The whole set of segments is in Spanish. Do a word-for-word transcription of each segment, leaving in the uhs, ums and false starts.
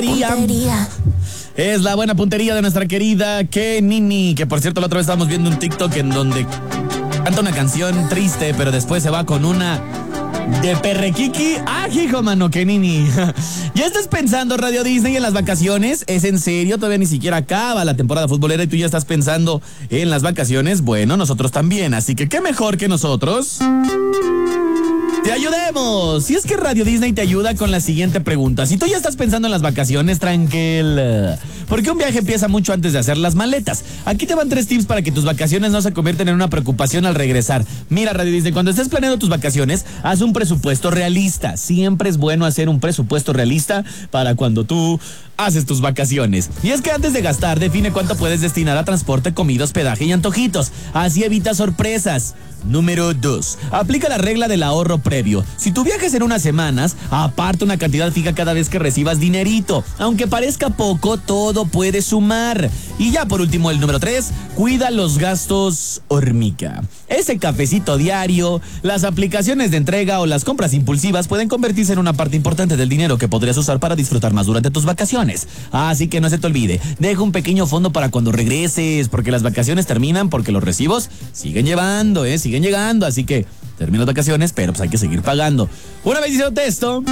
Puntería. Es la buena puntería de nuestra querida Kenini, que por cierto la otra vez estábamos viendo un TikTok en donde canta una canción triste, pero después se va con una de perrequiqui. ¡Ah, hijo, mano, Kenini! ¿Ya estás pensando, Radio Disney, en las vacaciones? ¿Es en serio? Todavía ni siquiera acaba la temporada futbolera y tú ya estás pensando en las vacaciones. Bueno, nosotros también, así que qué mejor que nosotros te ayudemos. Si es que Radio Disney te ayuda con la siguiente pregunta. Si tú ya estás pensando en las vacaciones, tranquila, porque un viaje empieza mucho antes de hacer las maletas. Aquí te van tres tips para que tus vacaciones no se convierten en una preocupación al regresar. Mira, Radio Disney, cuando estés planeando tus vacaciones, haz un presupuesto realista. Siempre es bueno hacer un presupuesto realista para cuando tú haces tus vacaciones. Y es que antes de gastar, define cuánto puedes destinar a transporte, comida, hospedaje y antojitos. Así evitas sorpresas. Número dos. Aplica la regla del ahorro previo. Si tu viaje es en unas semanas, aparta una cantidad fija cada vez que recibas dinerito. Aunque parezca poco, todo puede sumar. Y ya por último, el número tres. Cuida los gastos hormiga. Ese cafecito diario, las aplicaciones de entrega o las compras impulsivas pueden convertirse en una parte importante del dinero que podrías usar para disfrutar más durante tus vacaciones. Así que no se te olvide, deja un pequeño fondo para cuando regreses, porque las vacaciones terminan porque los recibos siguen llevando, ¿eh? Siguen llegando, así que terminan las vacaciones, pero pues hay que seguir pagando. Una vez hice un texto.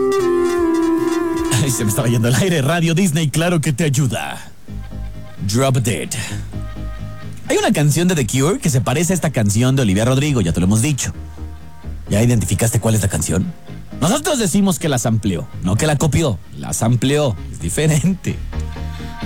Ay, se me estaba yendo el aire. Radio Disney, claro que te ayuda. Drop Dead. Hay una canción de The Cure que se parece a esta canción de Olivia Rodrigo, ya te lo hemos dicho. ¿Ya identificaste cuál es la canción? Nosotros decimos que la sampleó, no que la copió, la sampleó, es diferente.